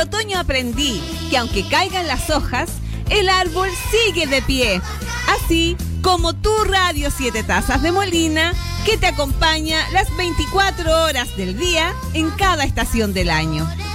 otoño aprendí que aunque caigan las hojas, el árbol sigue de pie. Así como tu Radio 7 Tazas de Molina, que te acompaña las 24 horas del día en cada estación del año.